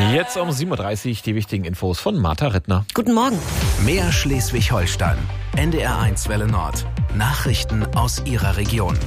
Jetzt um 7.30 Uhr die wichtigen Infos von Martha Rittner. Guten Morgen. Mehr Schleswig-Holstein. NDR1 Welle Nord. Nachrichten aus Ihrer Region.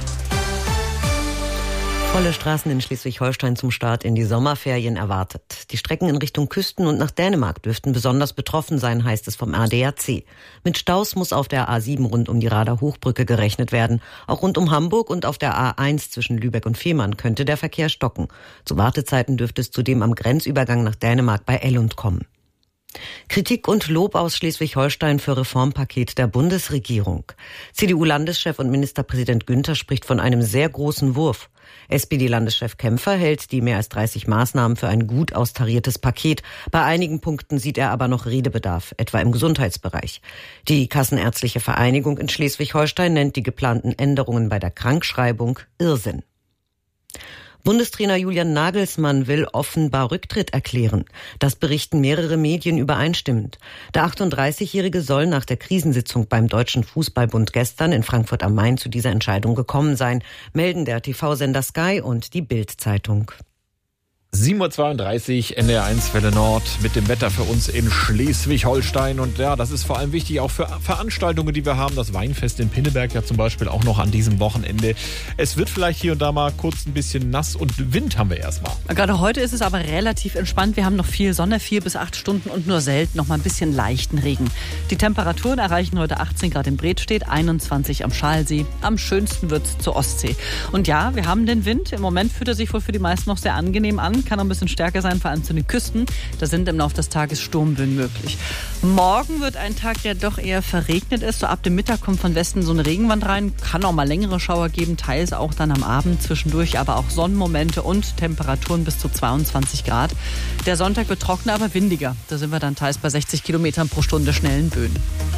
Volle Straßen in Schleswig-Holstein zum Start in die Sommerferien erwartet. Die Strecken in Richtung Küsten und nach Dänemark dürften besonders betroffen sein, heißt es vom ADAC. Mit Staus muss auf der A7 rund um die Rader Hochbrücke gerechnet werden. Auch rund um Hamburg und auf der A1 zwischen Lübeck und Fehmarn könnte der Verkehr stocken. Zu Wartezeiten dürfte es zudem am Grenzübergang nach Dänemark bei Ellund kommen. Kritik und Lob aus Schleswig-Holstein für Reformpaket der Bundesregierung. CDU-Landeschef und Ministerpräsident Günther spricht von einem sehr großen Wurf. SPD-Landeschef Kämpfer hält die mehr als 30 Maßnahmen für ein gut austariertes Paket. Bei einigen Punkten sieht er aber noch Redebedarf, etwa im Gesundheitsbereich. Die Kassenärztliche Vereinigung in Schleswig-Holstein nennt die geplanten Änderungen bei der Krankschreibung Irrsinn. Bundestrainer Julian Nagelsmann will offenbar Rücktritt erklären. Das berichten mehrere Medien übereinstimmend. Der 38-Jährige soll nach der Krisensitzung beim Deutschen Fußballbund gestern in Frankfurt am Main zu dieser Entscheidung gekommen sein, melden der TV-Sender Sky und die Bild-Zeitung. 7.32 Uhr, NDR1 Welle Nord mit dem Wetter für uns in Schleswig-Holstein. Und ja, das ist vor allem wichtig auch für Veranstaltungen, die wir haben. Das Weinfest in Pinneberg ja zum Beispiel auch noch an diesem Wochenende. Es wird vielleicht hier und da mal kurz ein bisschen nass und Wind haben wir erstmal. Gerade heute ist es aber relativ entspannt. Wir haben noch viel Sonne, 4 bis 8 Stunden und nur selten noch mal ein bisschen leichten Regen. Die Temperaturen erreichen heute 18 Grad in Bredstedt, 21 am Schalsee. Am schönsten wird es zur Ostsee. Und ja, wir haben den Wind. Im Moment fühlt er sich wohl für die meisten noch sehr angenehm an. Kann noch ein bisschen stärker sein, vor allem zu den Küsten. Da sind im Laufe des Tages Sturmböen möglich. Morgen wird ein Tag, der doch eher verregnet ist. So ab dem Mittag kommt von Westen so eine Regenwand rein. Kann auch mal längere Schauer geben, teils auch dann am Abend zwischendurch, aber auch Sonnenmomente und Temperaturen bis zu 22 Grad. Der Sonntag wird trockener, aber windiger. Da sind wir dann teils bei 60 Kilometern pro Stunde schnellen Böen.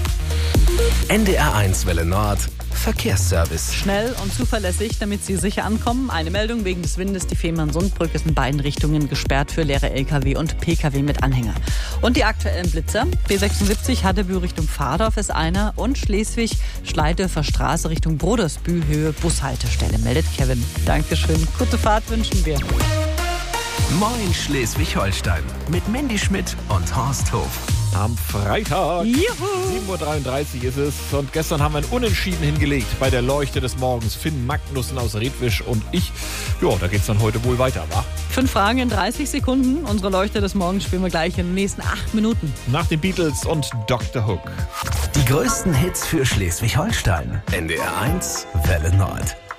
NDR1 Welle Nord. Verkehrsservice. Schnell und zuverlässig, damit Sie sicher ankommen. Eine Meldung wegen des Windes. Die Fehmarn-Sundbrücke ist in beiden Richtungen gesperrt für leere LKW und PKW mit Anhänger. Und die aktuellen Blitzer. B76 Haddebühl Richtung Pfadorf ist einer und Schleswig Schleihdörfer Straße Richtung Brodersbühl Höhe Bushaltestelle, meldet Kevin. Dankeschön. Gute Fahrt wünschen wir. Moin Schleswig-Holstein mit Mandy Schmidt und Horst Hof. Am Freitag, 7.33 Uhr ist es. Und gestern haben wir ein Unentschieden hingelegt bei der Leuchte des Morgens. Finn Magnussen aus Redwisch und ich. Ja, da geht's dann heute wohl weiter, wa? 5 Fragen in 30 Sekunden. Unsere Leuchte des Morgens spielen wir gleich in den nächsten 8 Minuten. Nach den Beatles und Dr. Hook. Die größten Hits für Schleswig-Holstein. NDR1 Welle Nord.